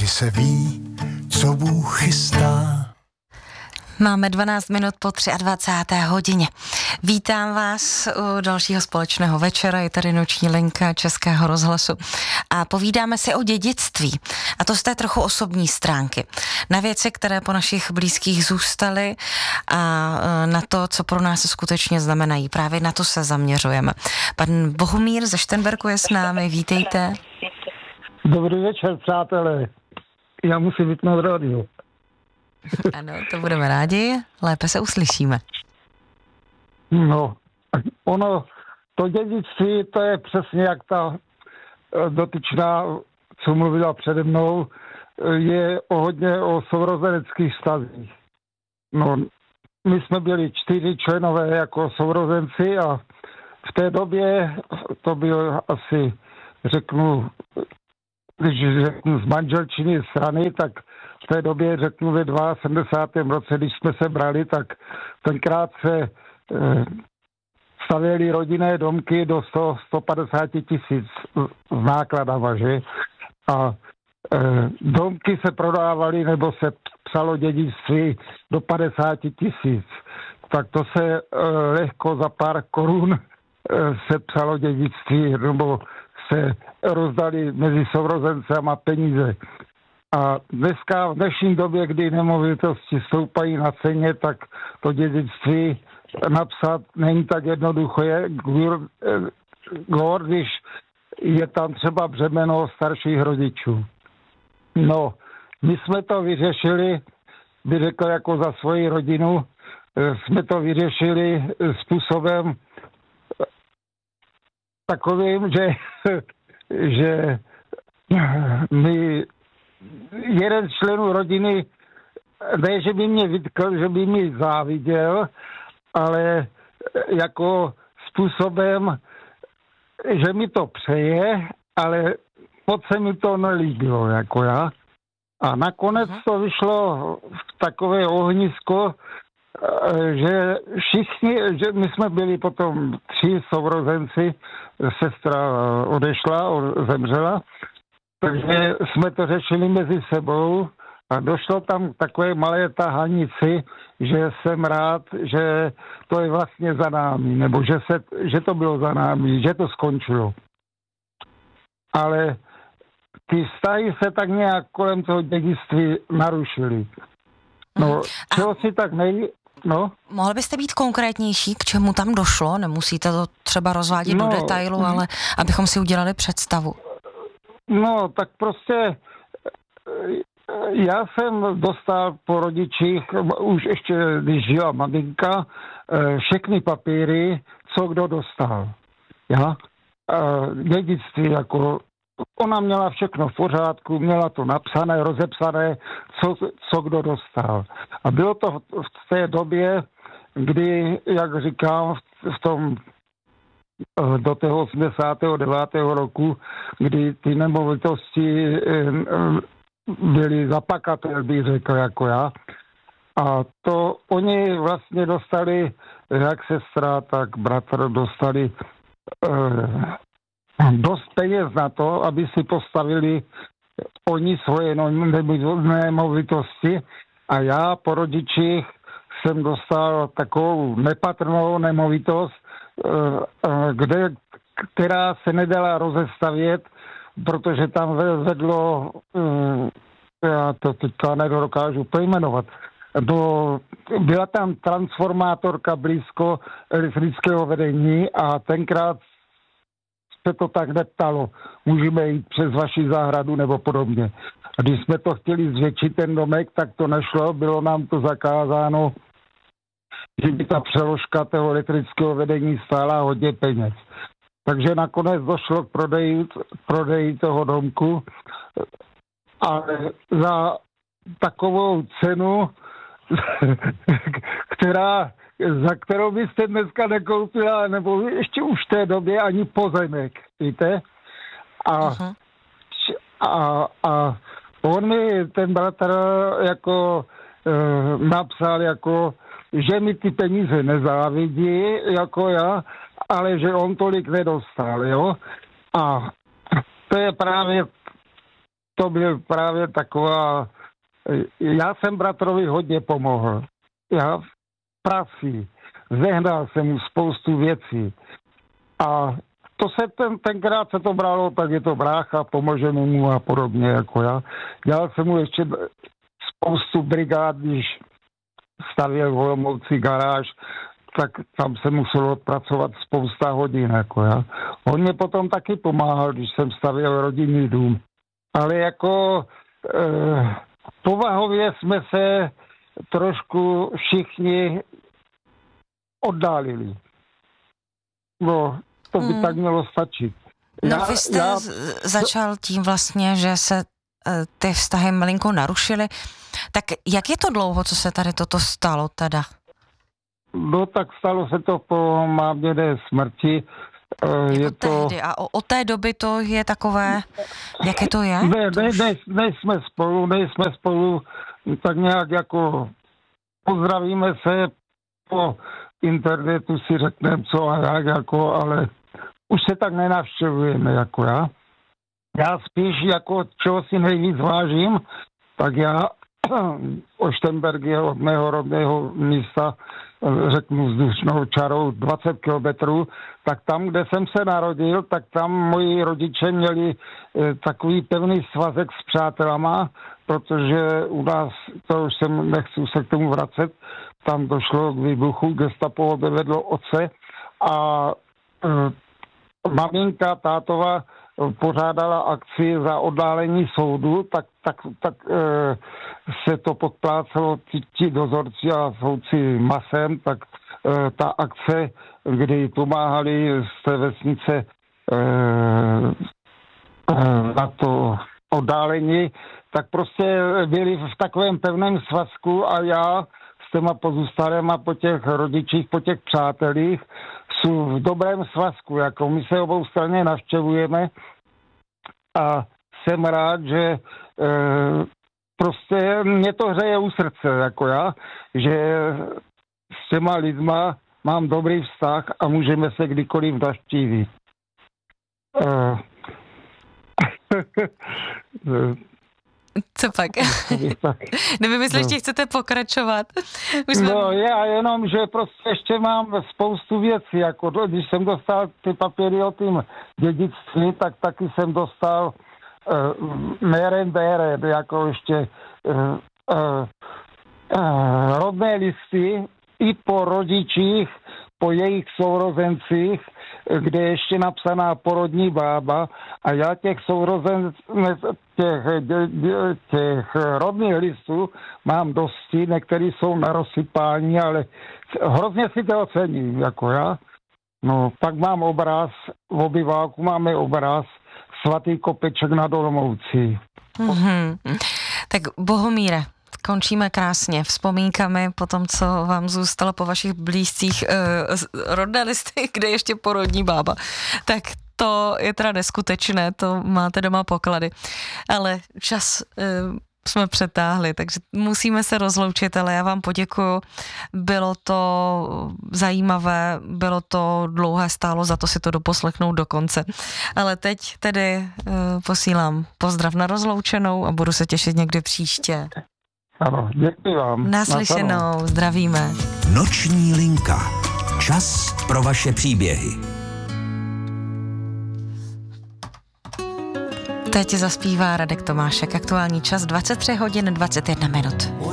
se ví, co Bůh chystá. Máme 12 minut po 23. hodině. Vítám vás u dalšího společného večera, je tady noční linka Českého rozhlasu a povídáme si o dědictví, a to z té trochu osobní stránky. Na věci, které po našich blízkých zůstaly a na to, co pro nás skutečně znamenají. Právě na to se zaměřujeme. Pan Bohumír ze Šternberku je s námi, vítejte. Dobrý večer, přátelé. Já musím vypnout rádio. Ano, to budeme rádi, lépe se uslyšíme. No, ono, to dědictví, to je přesně jak ta dotyčná, co mluvila přede mnou, je hodně o sourozeneckých vztazích. No, my jsme byli 4 členové jako sourozenci a v té době, to byl asi, když řeknu z manželčiny strany, tak v té době, řeknu ve 72. roce, když jsme se brali, tak tenkrát se stavěly rodinné domky do 150 tisíc s nákladama, že? A domky se prodávaly, nebo se psalo dědictví do 50 tisíc. Tak to se lehko za pár korun se psalo dědictví, nebo se rozdali mezi sourozencema peníze. A dneska, v dnešní době, kdy nemovitosti stoupají na ceně, tak to dědictví napsat není tak jednoduché, když je tam třeba břemeno starších rodičů. No, my jsme to vyřešili, bych řekl jako za svoji rodinu, jsme to vyřešili způsobem takovým, že my jeden z členů rodiny, ne, že by mě vytkl, že by mi záviděl, ale jako způsobem, že mi to přeje, ale moc se mi to nelíbilo, jako já. A nakonec to vyšlo v takové ohnisko, že všichni, že my jsme byli potom 3 sourozenci, sestra odešla, zemřela, takže jsme to řešili mezi sebou a došlo tam k takové malé tahanici, že jsem rád, že to je vlastně za námi, nebo že to bylo za námi, že to skončilo. Ale ty vztahy se tak nějak kolem toho dědictví narušily. No, čeho si tak No. Mohl byste být konkrétnější, k čemu tam došlo? Nemusíte to třeba rozvádět do detailu, ale abychom si udělali představu. No, tak prostě já jsem dostal po rodičích, už ještě když žila maminka, všechny papíry, co kdo dostal. Já? Dědictví, jako ona měla všechno v pořádku, měla to napsané, rozepsané, co kdo dostal. A bylo to v té době, kdy, jak říkám, v tom do toho 89. roku, kdy ty nemovitosti byly zapakatel, bych řekl, jako já. A to oni vlastně dostali, jak sestra, tak bratr dostali dost peněz na to, aby si postavili oni svoje nemovitosti. A já po rodičích jsem dostal takovou nepatrnou nemovitost, která se nedala rozestavět, protože tam vedlo, já to teďka nedokážu pojmenovat, byla tam transformátorka blízko elektrického vedení a tenkrát se to tak neptalo. Můžeme jít přes vaši zahradu nebo podobně. A když jsme to chtěli zvětšit ten domek, tak to nešlo, bylo nám to zakázáno, že by ta přeložka toho elektrického vedení stála hodně peněz. Takže nakonec došlo k prodeji toho domku, ale za takovou cenu, za kterou byste dneska nekoupila, nebo ještě už v té době ani pozemek, víte? A on mi, ten bratr, jako napsal, jako, že mi ty peníze nezávidí, jako já, ale že on tolik nedostal, jo? A to je právě to byl právě taková... Já jsem bratrovi hodně pomohl. Já v práci. Zehnal jsem mu spoustu věcí. A to se tenkrát se to bralo, tak je to brácha, pomůžeme mu a podobně, jako já. Dělal jsem mu ještě spoustu brigád, když stavěl v Olomouci garáž, tak tam se muselo odpracovat spousta hodin, jako já. On mě potom taky pomáhal, když jsem stavěl rodinný dům. Ale jako povahově jsme se trošku všichni oddálili. No, to by tak mělo stačit. Vy jste začal tím vlastně, že se ty vztahy malinko narušily. Tak jak je to dlouho, co se tady toto stalo teda? No tak stalo se to po máměné smrti. Jako tehdy. A od té doby to je takové, jaké to je? Nejsme spolu, tak nějak jako pozdravíme se po internetu, si řekneme co a jak, jako, ale už se tak nenavštěvujeme, jako já. Já spíš jako čeho si nejvíc vážím, tak já Oštenberg je od mého rodného místa, řeknu vzdušnou čarou 20 kilometrů, tak tam, kde jsem se narodil, tak tam moji rodiče měli takový pevný svazek s přátelama, protože u nás, to už nechci se k tomu vracet, tam došlo k výbuchu, gestapo odvedlo otce a maminka, tátova pořádala akci za oddálení soudu, tak se to podplácelo ti dozorci a soudci masem, tak ta akce, kdy pomáhali z té vesnice na to oddálení, tak prostě byli v takovém pevném svazku a já s těma pozůstalýma po těch rodičích, po těch přátelích jsou v dobrém svazku, jako my se obou straně navštěvujeme a jsem rád, že prostě mě to hřeje u srdce, jako já, že s těma lidma mám dobrý vztah a můžeme se kdykoliv navštívit. Co pak? Nevím, jestli ještě chcete pokračovat. No já jenom, že prostě ještě mám spoustu věcí, jako když jsem dostal ty papíry o tým dědictví, tak taky jsem dostal meren, jako ještě rodné listy i po rodičích, po jejich sourozencích, kde je ještě napsaná porodní bába a já těch těch rodných listů mám dosti, některý jsou na rozsypání, ale hrozně si to ocením, jako já. No, pak mám obraz, v obyváku máme obraz Svatý Kopeček nad Olomoucí. Mm-hmm. Tak Bohumíre, končíme krásně vzpomínkami po tom, co vám zůstalo po vašich blízcích rodné listy, kde ještě porodní bába. Tak to je teda neskutečné, to máte doma poklady. Ale čas jsme přetáhli, takže musíme se rozloučit, ale já vám poděkuju. Bylo to zajímavé, bylo to dlouhé, stálo za to si to doposlechnout do konce. Ale teď tedy posílám pozdrav na rozloučenou a budu se těšit někdy příště. Ano, děkuji vám. Naslyšenou, zdravíme. Noční linka. Čas pro vaše příběhy. Teď zaspívá Radek Tomášek. Aktuální čas 23 hodin 21 minut.